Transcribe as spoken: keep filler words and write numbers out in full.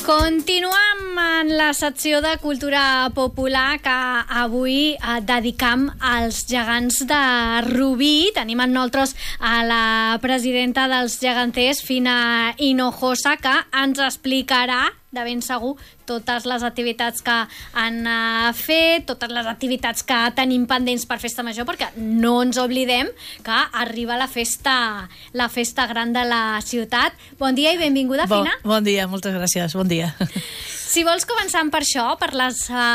Continuem en la secció de cultura popular que avui eh, dedicam als gegants de Rubí. Tenim amb nosaltres a la presidenta dels geganters, Fina Hinojosa, que ens explicarà de ben segur totes les activitats que han uh, fet, totes les activitats que tenim pendents per Festa Major, perquè no ens oblidem que arriba la festa, la festa gran de la ciutat. Bon dia i benvinguda, Bon, Fina. bon dia, moltes gràcies, bon dia. Si vols començar per això, per les uh,